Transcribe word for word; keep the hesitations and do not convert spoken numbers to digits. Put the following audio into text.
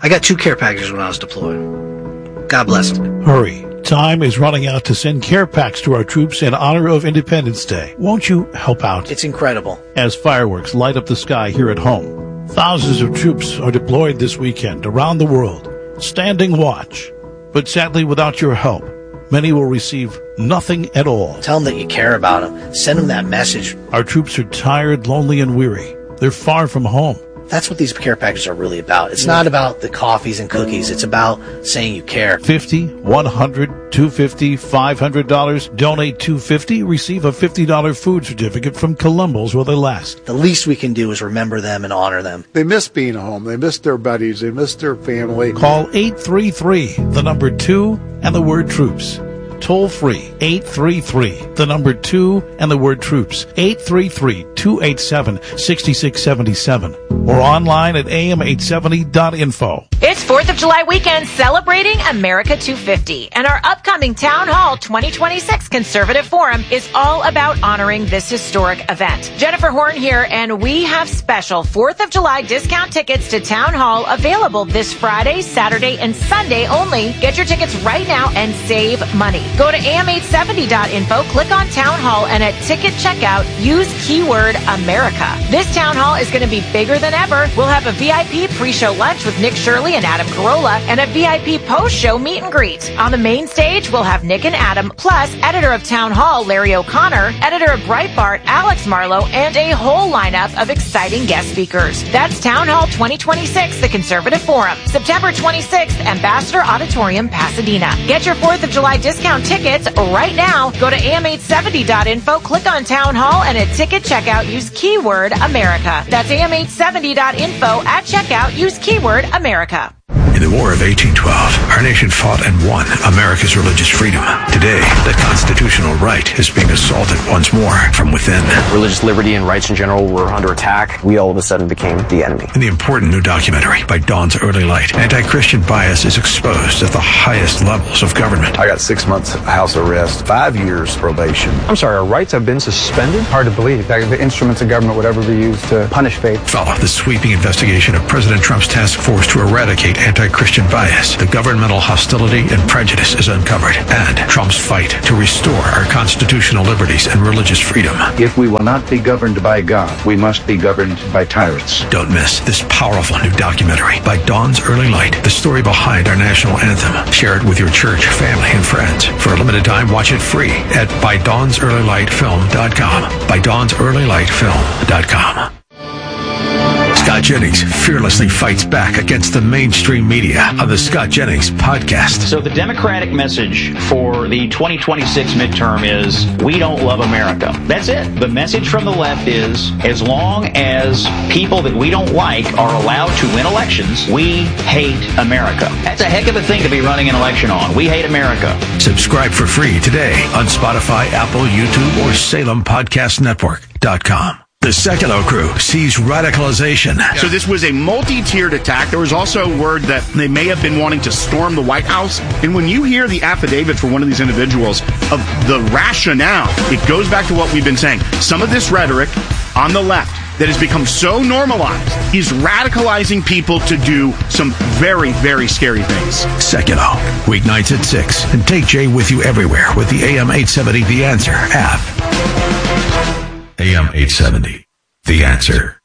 I got two care packages when I was deployed. God bless them. Hurry. Time is running out to send care packs to our troops in honor of Independence Day. Won't you help out? It's incredible. As fireworks light up the sky here at home, thousands of troops are deployed this weekend around the world, standing watch. But sadly, without your help, many will receive nothing at all. Tell them that you care about them. Send them that message. Our troops are tired, lonely, and weary. They're far from home. That's what these care packages are really about. It's not about the coffees and cookies. It's about saying you care. fifty, one hundred, two hundred fifty dollars, five hundred dollars. Donate two hundred fifty dollars. Receive a fifty dollars food certificate from Columbus while they last. The least we can do is remember them and honor them. They miss being home. They miss their buddies. They miss their family. Call eight three three, the number two, and the word troops. Toll free, eight three three, the number two, and the word troops, eight three three, two eight seven, six six seven seven, or online at A M eight seventy dot info. It's fourth of July weekend celebrating America two fifty, and our upcoming Town Hall twenty twenty-six Conservative Forum is all about honoring this historic event. Jennifer Horn here, and we have special fourth of July discount tickets to Town Hall available this Friday, Saturday, and Sunday only. Get your tickets right now and save money. Go to A M eight seventy dot info, click on Town Hall, and at ticket checkout, use keyword America. This Town Hall is going to be bigger than ever. We'll have a V I P pre-show lunch with Nick Shirley and Adam Carolla, and a V I P post-show meet and greet. On the main stage, we'll have Nick and Adam, plus editor of Town Hall, Larry O'Connor, editor of Breitbart, Alex Marlowe, and a whole lineup of exciting guest speakers. That's Town Hall twenty twenty-six, the Conservative Forum, September twenty-sixth, Ambassador Auditorium, Pasadena. Get your fourth of July discount tickets right now. Go to A M eight seventy dot info, click on Town Hall, and at ticket checkout, use keyword America. That's A M eight seventy dot info. At checkout, use keyword America. In the War of eighteen twelve, our nation fought and won America's religious freedom. Today, that constitutional right is being assaulted once more from within. Religious liberty and rights in general were under attack. We all of a sudden became the enemy. In the important new documentary, By Dawn's Early Light, anti-Christian bias is exposed at the highest levels of government. I got six months house arrest, five years probation. I'm sorry, our rights have been suspended? Hard to believe that the instruments of government would ever be used to punish faith. Follow the sweeping investigation of President Trump's task force to eradicate anti Christian bias. The governmental hostility and prejudice is uncovered, and Trump's fight to restore our constitutional liberties and religious freedom. If we will not be governed by God, we must be governed by tyrants. Don't miss this powerful new documentary, By Dawn's Early Light, the story behind our national anthem. Share it with your church, family, and friends. For a limited time, watch it free at by dawns early light film dot com. by dawns early light film dot com. Scott Jennings fearlessly fights back against the mainstream media on the Scott Jennings podcast. So the Democratic message for the twenty twenty-six midterm is, we don't love America. That's it. The message from the left is, as long as people that we don't like are allowed to win elections, we hate America. That's a heck of a thing to be running an election on. We hate America. Subscribe for free today on Spotify, Apple, YouTube, or Salem Podcast Network dot com. The Sekulow crew sees radicalization. So this was a multi-tiered attack. There was also word that they may have been wanting to storm the White House. And when you hear the affidavit for one of these individuals of the rationale, it goes back to what we've been saying. Some of this rhetoric on the left that has become so normalized is radicalizing people to do some very, very scary things. Sekulow, weeknights at six. And take Jay with you everywhere with the A M eight seventy The Answer app. A M eight seventy, The Answer.